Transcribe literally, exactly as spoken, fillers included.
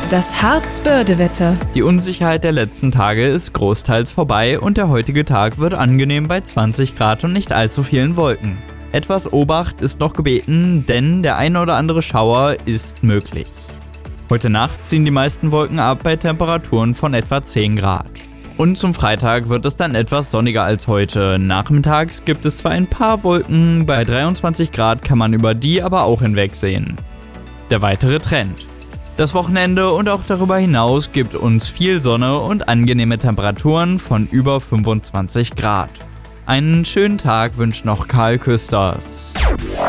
Das Harz-Börde-Wetter. Die Unsicherheit der letzten Tage ist großteils vorbei und der heutige Tag wird angenehm bei zwanzig Grad und nicht allzu vielen Wolken. Etwas Obacht ist noch gebeten, denn der ein oder andere Schauer ist möglich. Heute Nacht ziehen die meisten Wolken ab bei Temperaturen von etwa zehn Grad. Und zum Freitag wird es dann etwas sonniger als heute. Nachmittags gibt es zwar ein paar Wolken, bei dreiundzwanzig Grad kann man über die aber auch hinwegsehen. Der weitere Trend. Das Wochenende und auch darüber hinaus gibt uns viel Sonne und angenehme Temperaturen von über fünfundzwanzig Grad. Einen schönen Tag wünscht noch Karl Küsters.